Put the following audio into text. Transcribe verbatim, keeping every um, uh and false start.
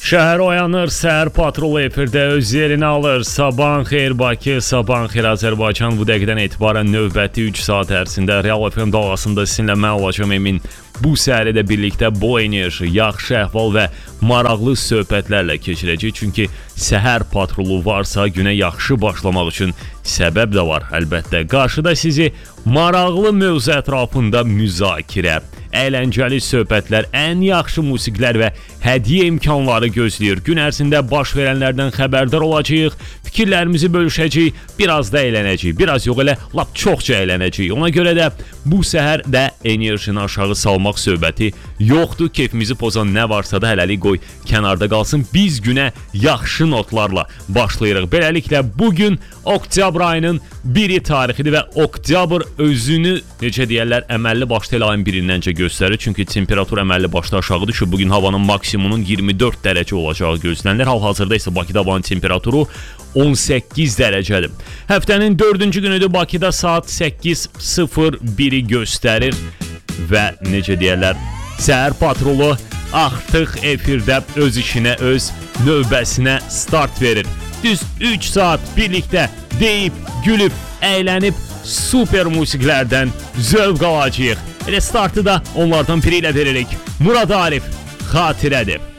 Şəhər oyanır, səhər patrolu efirdə öz yerini alır. Sabahın xeyir Bakı, sabahın xeyir Azərbaycan. Bu dəqiqədən etibarən növbəti üç saat ərzində Real F M dalğasında sizinlə mən olacağım Emin. Bu səhəri də birlikdə bol enerji, yaxşı əhval və maraqlı söhbətlərlə keçirəcək. Çünki səhər patrolu varsa günə yaxşı başlamaq üçün səbəb də var əlbəttə. Qarşıda sizi maraqlı mövzu ətrafında müzakirə, əyləncəli söhbətlər, ən yaxşı musiqilər və hədiyyə imkanları gözləyir. Gün ərzində baş verənlərdən xəbərdar olacağıq, fikirlərimizi bölüşəcəyik, biraz da əylənəcəyik. Biraz yox elə, lap çoxca əylənəcəyik. Ona görə də bu səhər də enerjini aşağı salmaq söhbəti yoxdur. Keyfimizi pozan nə varsa da hələlik qoy kənarda qalsın. Biz günə yaxşı notlarla başlayırıq. Beləliklə bugün oktyabr ayının biri tarixidir və oktyabr özünü, necə deyərlər, əməlli başda elə ayın birindən göstərir. Çünki temperatur əməlli başda aşağı düşür. Bugün havanın maksimumunun iyirmi dörd dərəcə olacağı gözlənilir. Hal-hazırda isə Bakıda havanın temperaturu on səkkiz dərəcədir. Həftənin dördüncü günüdür. Bakıda saat səkkiz sıfır biri göstərir və necə deyərlər, səhər patrolu artıq efirdə öz işinə, öz növbəsinə start verir. Düz üç saat birlikdə deyib, gülüb, əylənib, super musiqilərdən zövq alacağıq. Elə startı da onlardan biri ilə veririk. Murad Arif, Xatirədir.